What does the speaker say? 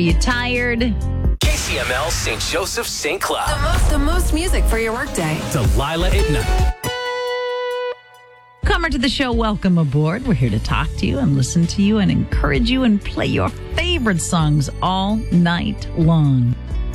you tired? KCML St. Joseph St. Cloud. The most music for your workday. Delilah at night. Comer to the show, welcome aboard. We're here to talk to you and listen to you and encourage you and play your favorite songs all night long.